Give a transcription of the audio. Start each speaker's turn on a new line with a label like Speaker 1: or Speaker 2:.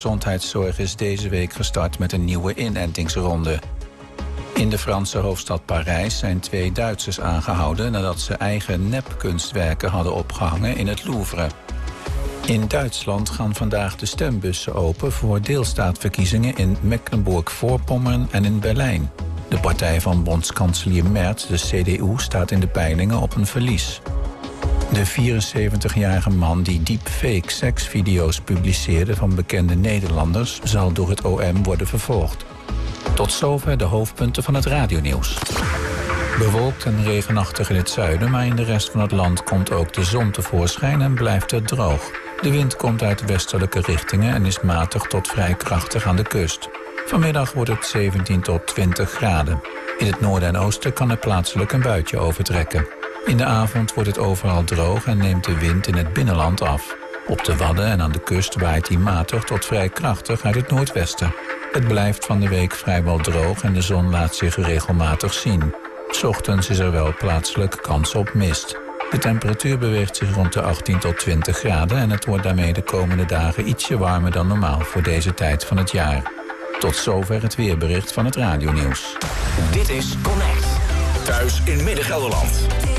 Speaker 1: Gezondheidszorg is deze week gestart met een nieuwe inentingsronde. In de Franse hoofdstad Parijs zijn 2 Duitsers aangehouden nadat ze eigen nepkunstwerken hadden opgehangen in het Louvre. In Duitsland gaan vandaag de stembussen open voor deelstaatverkiezingen in Mecklenburg-Voorpommern en in Berlijn. De partij van bondskanselier Merz, de CDU, staat in de peilingen op een verlies. De 74-jarige man die deepfake seksvideo's publiceerde van bekende Nederlanders zal door het OM worden vervolgd. Tot zover de hoofdpunten van het radionieuws. Bewolkt en regenachtig in het zuiden, maar in de rest van het land komt ook de zon tevoorschijn en blijft het droog. De wind komt uit westelijke richtingen en is matig tot vrij krachtig aan de kust. Vanmiddag wordt het 17 tot 20 graden. In het noorden en oosten kan er plaatselijk een buitje overtrekken. In de avond wordt het overal droog en neemt de wind in het binnenland af. Op de Wadden en aan de kust waait hij matig tot vrij krachtig uit het noordwesten. Het blijft van de week vrijwel droog en de zon laat zich regelmatig zien. 's Ochtends is er wel plaatselijk kans op mist. De temperatuur beweegt zich rond de 18 tot 20 graden... en het wordt daarmee de komende dagen ietsje warmer dan normaal voor deze tijd van het jaar. Tot zover het weerbericht van het radionieuws.
Speaker 2: Dit is Connect. Thuis in Midden-Gelderland.